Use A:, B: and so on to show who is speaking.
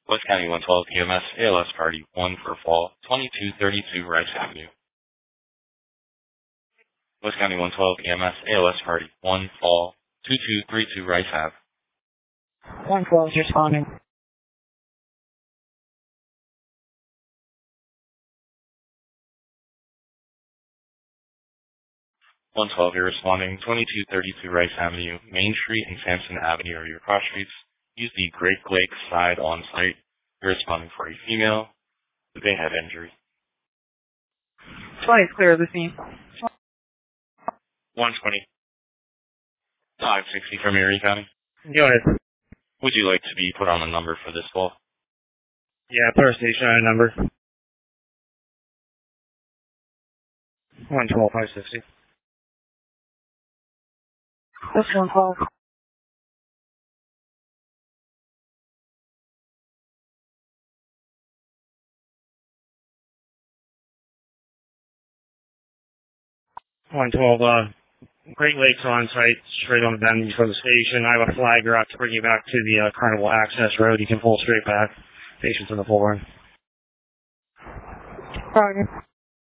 A: West County 112 EMS ALS Party 1 for Fall 2232 Rice Avenue. West County 112 EMS ALS Party 1 Fall 2232 Rice Ave.
B: 112 is responding.
A: 112, you're responding. 2232 Rice Avenue, Main Street and Sampson Avenue are your cross streets. Use the Great Lakes side on site. You're responding for a female with a head injury.
B: Flight is clear of the scene.
A: 120. 560 from Erie County.
B: Go ahead.
A: Would you like to be put on a number for this call?
B: Yeah, put our station on a number. 112, 560. This 112. Great Lakes on site, straight on the bend before the station. I have a flagger out to bring you back to the Carnival Access Road. You can pull straight back. Station's in the full run. Roger.